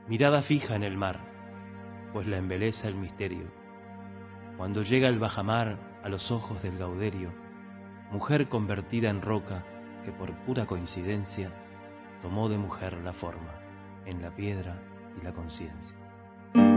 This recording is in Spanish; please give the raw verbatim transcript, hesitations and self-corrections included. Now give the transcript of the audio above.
mirada fija en el mar, pues la embeleza el misterio. Cuando llega el bajamar a los ojos del Gauderio, mujer convertida en roca que por pura coincidencia tomó de mujer la forma en la piedra y la conciencia.